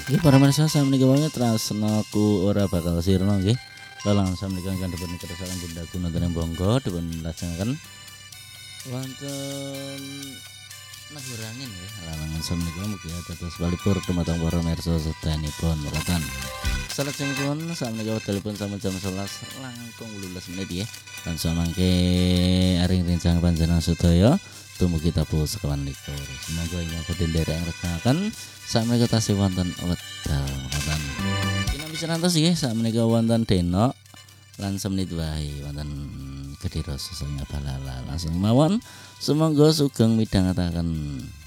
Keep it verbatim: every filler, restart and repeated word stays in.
Nggih para mirsa sakmenika wae tresnaku ora bakal sirna nggih. Lalangsam menika ingkang dipun kersakaken Bunda Gunadarma Bangga dipun lajengaken wonten negara angin nggih. Lalangsam menika mugi dados palipur dumateng para mirsa sedayanipun mekaten. Salajengipun sakmenika wekdalipun sampun jam sewelas langkung wolulas menit nggih. Lan samangke aring rencang panjenengan sedaya tumugi tabuh sekawan likur. Semoga ingkang badhe nderek ngrekaken sakmenika tasih wonten wekdal mekaten. Kinampi serantos nggih sakmenika wonten denok lan semenit wae wonten Gedhe Rasa Sanga Balala. Langsung mawon sumangga sugeng midhangetaken.